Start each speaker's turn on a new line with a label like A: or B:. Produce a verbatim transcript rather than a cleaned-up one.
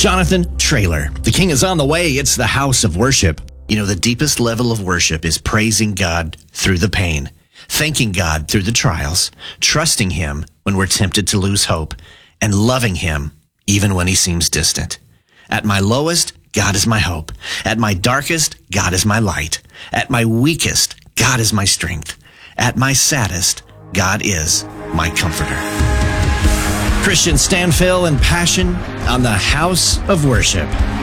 A: Jonathan Traylor. The King is on the way. It's the house of worship. You know, the deepest level of worship is praising God through the pain, thanking God through the trials, trusting Him when we're tempted to lose hope, and loving Him even when He seems distant. At my lowest, God is my hope. At my darkest, God is my light. At my weakest, God is my strength. At my saddest, God is my comforter. Christian Stanfill and Passion on the House of Worship.